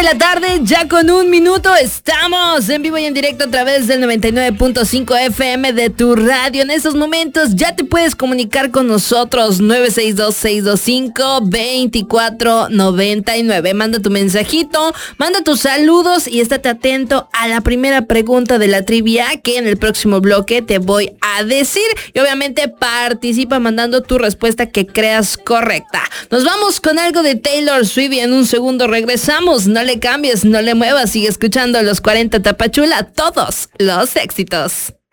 la tarde, ya con 1 minuto, estamos en vivo y en directo a través del 99.5 FM de tu radio. En estos momentos ya te puedes comunicar con nosotros, 962-625-2499. Manda tu mensajito, manda tus saludos y estate atento a la primera pregunta de la trivia que en el próximo bloque te voy a decir. Y obviamente participa mandando tu respuesta que creas correcta. Nos vamos con algo de Taylor Swift y en un segundo regresamos. No le cambies, no le muevas, sigue escuchando los 40 Tapachula, todos los éxitos.